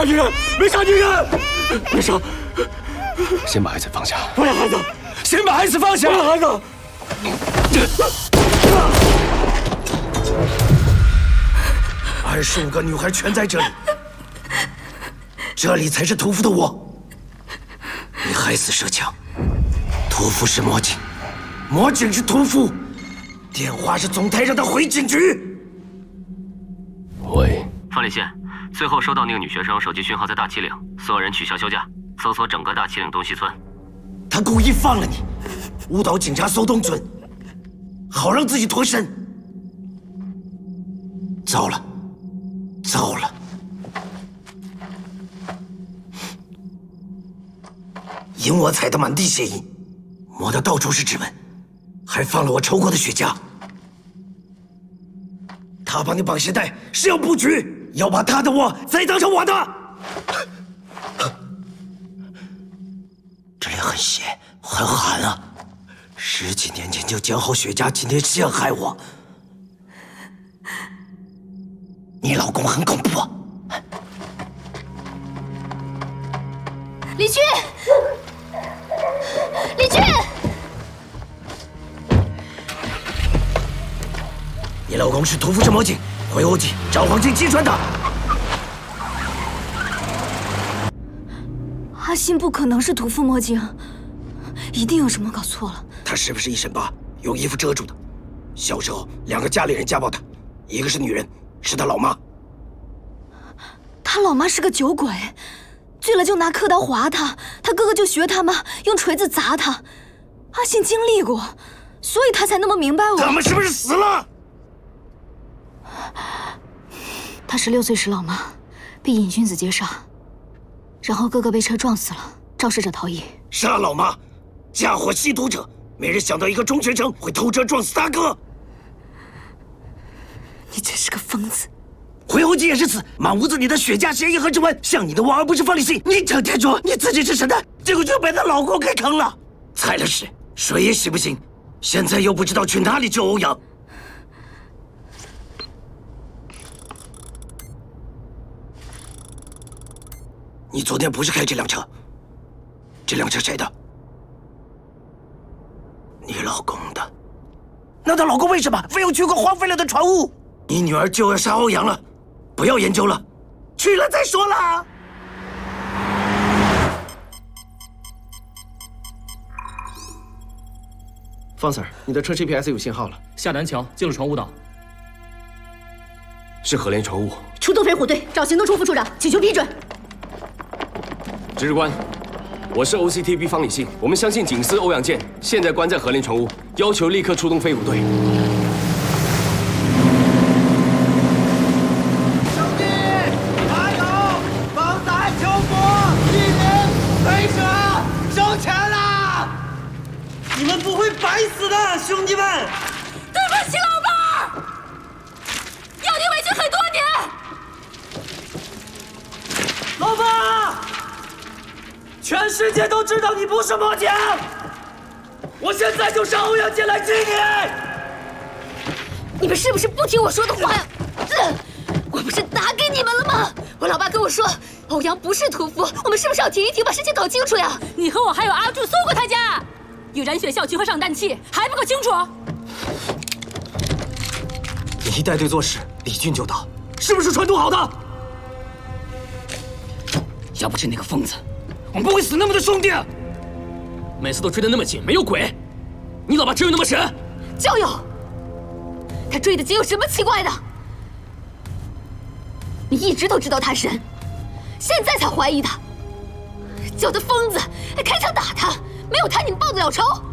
杀女人，没杀女人，没杀。 先把孩子放下。 不要孩子， 先把孩子放下。 不要孩子。 25个女孩全在这里，这里才是屠夫的窝。你害死麝强，屠夫是魔警，魔警是屠夫，电话是总台让他回警局。 喂， 方立信，最后收到那个女学生手机讯号在大旗岭，所有人取消休假，搜索整个大旗岭东西村。 他故意放了你，误导警察搜东村，好让自己脱身。糟了，糟了！引我踩得满地血印，抹得到处是指纹，还放了我抽过的雪茄。他帮你绑鞋带是要布局，要把他的窝再当成我的。这里很邪，很寒啊！10几年前就讲好雪茄，今天陷害我。你老公很恐怖啊！ 李俊，李俊， 你老公是屠夫是魔警，回欧记找黄金击穿他。 阿信不可能是屠夫魔警，一定有什么搞错了。 他是不是1.8用衣服遮住的？小时候2个家里人家暴他，一个是女人，是他老妈。 他老妈是个酒鬼，醉了就拿刻刀划他，他哥哥就学他妈用锤子砸他。阿信经历过，所以他才那么明白我。 他们是不是死了？ 他16岁时老妈被瘾君子劫杀，然后哥哥被车撞死了，肇事者逃逸。 杀老妈，嫁祸吸毒者，没人想到一个中学生会偷车撞死他哥。 你真是个疯子！ 回欧记也是死，满屋子你的雪茄、鞋印和指纹，像你的娃儿不是方立信，你整天说你自己是神探，结果就被她老公给坑了，踩了屎，水也洗不清，现在又不知道去哪里救欧阳。你昨天不是开这辆车？这辆车谁的？你老公的。那她老公为什么非要去个荒废了的船坞？你女儿就要杀欧阳了，不要研究了，去了再说啦。 方 Sir， 你的车 GPS 有信号了， 下南桥进了船坞岛。 是河联船坞。 出动飞虎队找行动处副处长，请求批准。 指挥官，我是 OCTB 方立信，我们相信警司欧阳健现在关在河联船坞，要求立刻出动飞虎队。 你们不会白死的，兄弟们！ 对不起，老伴儿，要你委屈很多年。 老爸，全世界都知道你不是魔警，我现在就上欧阳杰来接你。 你们是不是不听我说的话呀？我不是打给你们了吗？我老爸跟我说，欧阳不是屠夫，我们是不是要停一停，把事情搞清楚呀？ 你和我还有阿柱搜过他家。有染血校区和上氮气，还不够清楚？ 你一带队做事，李俊就到，是不是传统好的？要不是那个疯子，我们不会死那么多兄弟。 每次都追得那么紧，没有鬼？你老爸真有那么神？ 就有。他追得紧有什么奇怪的？你一直都知道他神，现在才怀疑他，叫他疯子，还开枪打他。没有他，你们报得了仇？